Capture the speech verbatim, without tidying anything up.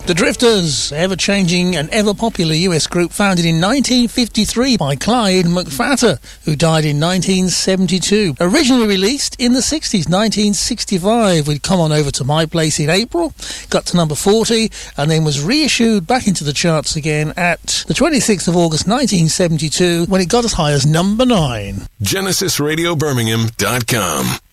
The Drifters, ever-changing and ever-popular U S group founded in nineteen fifty-three by Clyde McPhatter, who died in nineteen seventy-two. Originally released in the sixties, nineteen sixty-five, with Come On Over to My Place in April, got to number forty, and then was reissued back into the charts again at the twenty-sixth of August nineteen seventy-two, when it got as high as number nine. Genesis Radio Birmingham dot com